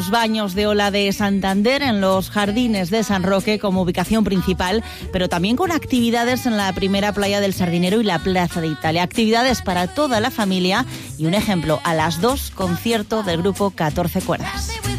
Baños de Ola de Santander en los Jardines de San Roque como ubicación principal, pero también con actividades en la primera playa del Sardinero y la Plaza de Italia. Actividades para toda la familia y un ejemplo, a las 2, concierto del grupo 14 Cuerdas.